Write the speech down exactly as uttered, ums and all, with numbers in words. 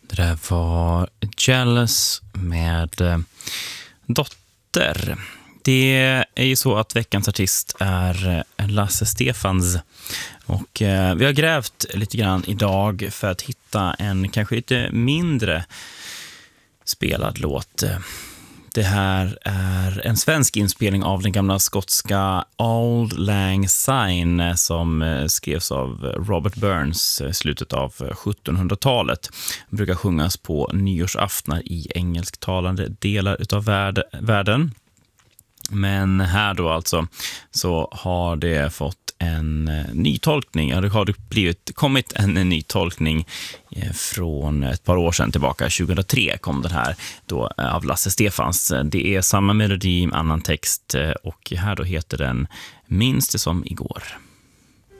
Det där var Jealous med eh, Dotter. Det är ju så att veckans artist är eh, Lasse Stefans. Och eh, vi har grävt lite grann idag för att hitta en kanske lite mindre spelad låt. Det här är en svensk inspelning av den gamla skotska Auld Lang Syne som skrevs av Robert Burns i slutet av sjuttonhundratalet. Den brukar sjungas på nyårsaftnar i engelsktalande delar utav värld- världen. Men här då alltså så har det fått en ny tolkning. Ja, det har blivit, kommit en, en ny tolkning från ett par år sedan tillbaka. tjugohundratre kom den här då av Lasse Stefans. Det är samma melodi, annan text och här då heter den Minns det som igår.